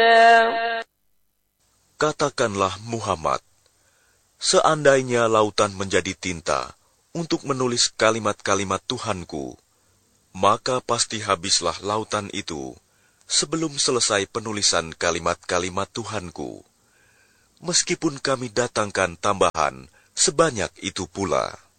Katakanlah Muhammad, seandainya lautan menjadi tinta untuk menulis kalimat-kalimat Tuhanku, maka pasti habislah lautan itu sebelum selesai penulisan kalimat-kalimat Tuhanku. Meskipun kami datangkan tambahan sebanyak itu pula.